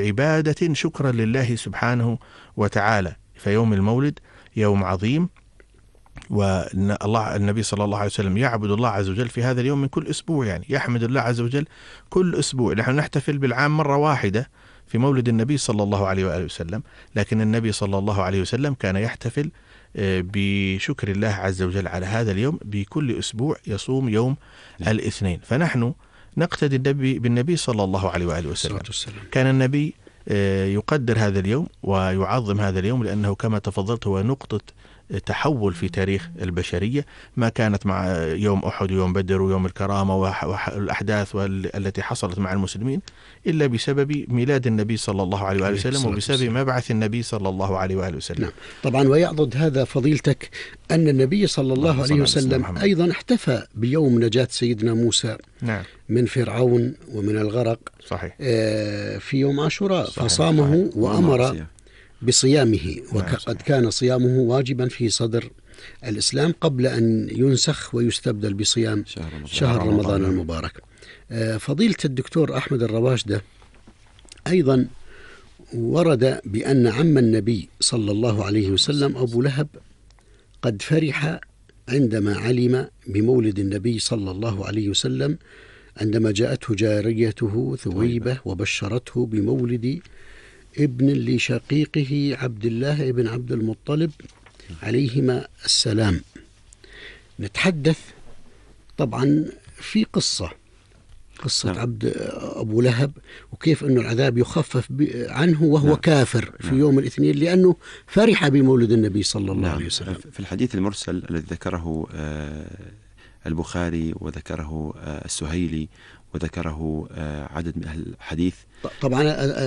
عبادة شكرا لله سبحانه وتعالى. فيوم المولد يوم عظيم، والنبي صلى الله عليه وسلم يعبد الله عز وجل في هذا اليوم من كل أسبوع، يعني يحمد الله عز وجل كل أسبوع. نحن نحتفل بالعام مرة واحدة في مولد النبي صلى الله عليه وآله وسلم، لكن النبي صلى الله عليه وسلم كان يحتفل بشكر الله عز وجل على هذا اليوم بكل أسبوع، يصوم يوم الاثنين. فنحن نقتدي بالنبي صلى الله عليه وآله وسلم. كان النبي يقدر هذا اليوم ويعظم هذا اليوم، لأنه كما تفضلت هو نقطة تحول في تاريخ البشرية، ما كانت مع يوم أحد ويوم بدر ويوم الكرامة والأحداث التي حصلت مع المسلمين إلا بسبب ميلاد النبي صلى الله عليه وآله وسلم وبسبب مبعث النبي صلى الله عليه وآله وسلم. نعم. طبعا ويعضد هذا فضيلتك أن النبي صلى الله عليه وسلم أيضا احتفى بيوم نجاة سيدنا موسى نعم. من فرعون ومن الغرق. صحيح. في يوم عاشوراء فصامه وأمر بصيامه، وقد كان صيامه واجبا في صدر الإسلام قبل أن ينسخ ويستبدل بصيام شهر رمضان المبارك. فضيلة الدكتور أحمد الرواشدة أيضا ورد بأن عم النبي صلى الله عليه وسلم أبو لهب قد فرح عندما علم بمولد النبي صلى الله عليه وسلم، عندما جاءته جاريته ثويبة وبشرته بمولد ابن لشقيقه عبد الله ابن عبد المطلب عليهما السلام. نتحدث طبعا في قصة عبد أبو لهب، وكيف أن العذاب يخفف عنه وهو كافر في يوم الاثنين لأنه فرح بمولد النبي صل الله عليه وسلم. في الحديث المرسل الذي ذكره البخاري وذكره السهيلي وذكره عدد من أهل الحديث، طبعا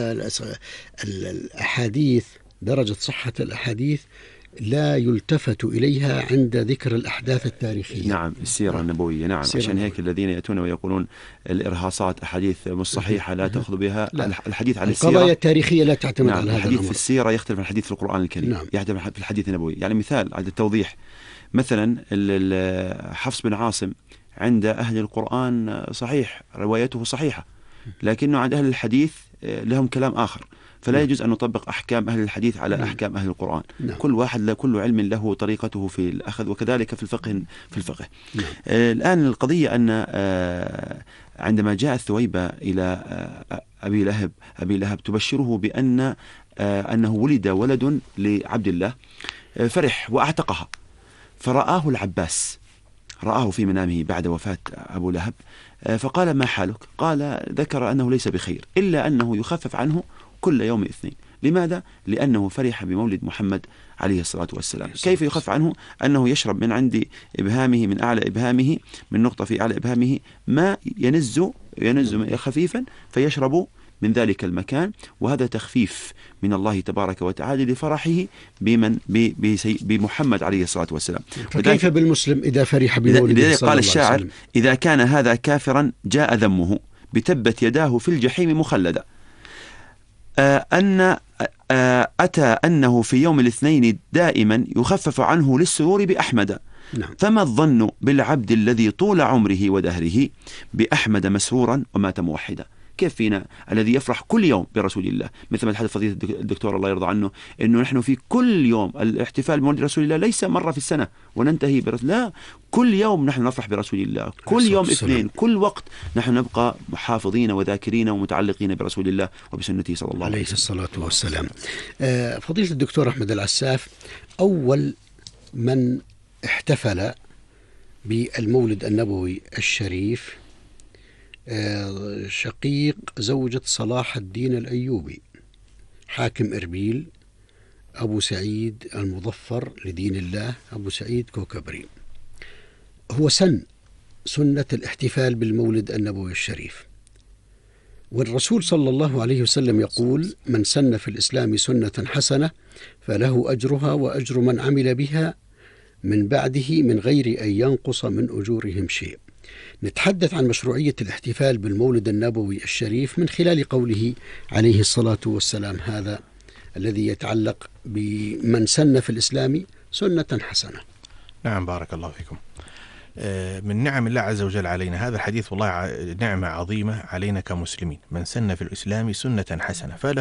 الأحاديث درجة صحة الأحاديث لا يلتفت إليها عند ذكر الأحداث التاريخية. نعم، السيرة النبوية. نعم، عشان هيك الذين يأتون ويقولون الإرهاصات أحاديث مش صحيحة لا تأخذ بها. الحديث عن السيرة، القضايا التاريخية لا تعتمد على هذا الحديث الأمر. في السيرة يختلف عن الحديث في القرآن الكريم. نعم. يختلف في الحديث النبوي. يعني مثال على التوضيح، مثلا حفص بن عاصم عند أهل القرآن صحيح، روايته صحيحة، لكنه عند أهل الحديث لهم كلام آخر، فلا يجوز أن نطبق أحكام أهل الحديث على أحكام أهل القرآن. كل واحد كل علم له طريقته في الأخذ، وكذلك في الفقه. الآن القضية أن عندما جاءت ثويبة إلى أبي لهب تبشره بأن أنه ولد ولد لعبد الله، فرح وأعتقها، فرآه العباس، رآه في منامه بعد وفاة أبو لهب، فقال: ما حالك؟ قال: ذكر أنه ليس بخير إلا أنه يخفف عنه كل يوم اثنين. لماذا؟ لأنه فرح بمولد محمد عليه الصلاة والسلام. كيف يخفف عنه؟ أنه يشرب من عند إبهامه، من أعلى إبهامه، من نقطة في أعلى إبهامه، ما ينز خفيفا فيشرب من ذلك المكان، وهذا تخفيف من الله تبارك وتعالى لفرحه بمحمد عليه الصلاة والسلام. فكيف بالمسلم إذا فرح بمولد صلى الله عليه وسلم؟ قال الشاعر: إذا كان هذا كافرا جاء ذمه، بتبت يداه في الجحيم مخلدا. أتى أنه في يوم الاثنين دائما يخفف عنه للسرور بأحمد. نعم. فما الظن بالعبد الذي طول عمره ودهره بأحمد مسرورا ومات موحدا؟ كيف فينا الذي يفرح كل يوم برسول الله، مثل ما تحدث فضيلة الدكتور الله يرضى عنه، إنه نحن في كل يوم الاحتفال بمولد رسول الله ليس مرة في السنة وننتهي لا، كل يوم نحن نفرح برسول الله، كل يوم اثنين، كل وقت نحن نبقى محافظين وذاكرين ومتعلقين برسول الله وبسنته صلى الله عليه الصلاة والسلام. فضيلة الدكتور أحمد العساف، أول من احتفل بالمولد النبوي الشريف شقيق زوجة صلاح الدين الأيوبي حاكم إربيل، أبو سعيد المظفر لدين الله، أبو سعيد كوكبري. هو سنة الاحتفال بالمولد النبوي الشريف، والرسول صلى الله عليه وسلم يقول: من سن في الإسلام سنة حسنة فله أجرها وأجر من عمل بها من بعده من غير أن ينقص من أجورهم شيء. نتحدث عن مشروعية الاحتفال بالمولد النبوي الشريف من خلال قوله عليه الصلاة والسلام هذا الذي يتعلق بمن سن في الإسلام سنة حسنة. نعم، بارك الله فيكم. من نعم الله عز وجل علينا هذا الحديث، والله نعمة عظيمة علينا كمسلمين. من سن في الإسلام سنة حسنة